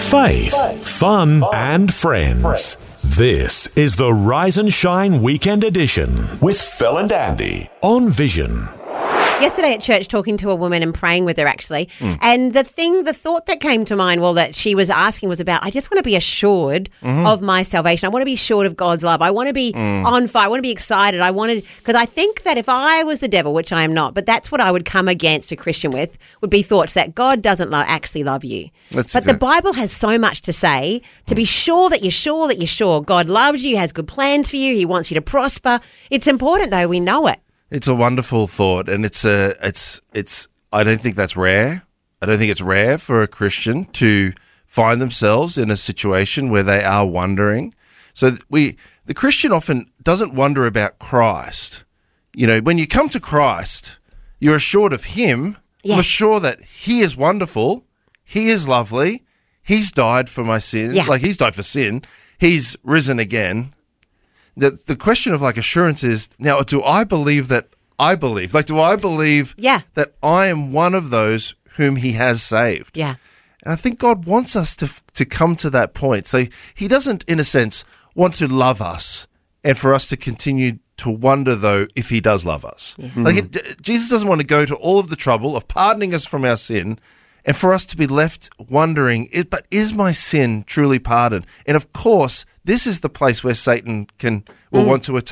Faith, fun and friends. This is the Rise and Shine Weekend Edition with Phil and Andy on Vision. Yesterday at church, talking to a woman and praying with her, actually, and the thought that came to mind, that she was asking was about, I just want to be assured of my salvation. I want to be assured of God's love. I want to be on fire. I want to be excited. Because I think that if I was the devil, which I am not, but that's what I would come against a Christian with, would be thoughts that God doesn't actually love you. The Bible has so much to say to be sure that you're sure. God loves you, has good plans for you. He wants you to prosper. It's important, though, we know it. It's a wonderful thought, and it's I don't think that's rare. I don't think it's rare for a Christian to find themselves in a situation where they are wondering. So the Christian often doesn't wonder about Christ. You know, when you come to Christ, you're assured of Him. Yes. You're assured that He is wonderful, He is lovely, He's died for my sins, He's died for sin, He's risen again. The question of assurance is, now, do I believe that I believe? Do I believe that I am one of those whom He has saved? Yeah. And I think God wants us to come to that point. So He doesn't, in a sense, want to love us and for us to continue to wonder, though, if He does love us. Yeah. Jesus doesn't want to go to all of the trouble of pardoning us from our sin and for us to be left wondering, but is my sin truly pardoned? And of course, this is the place where Satan will want to attack.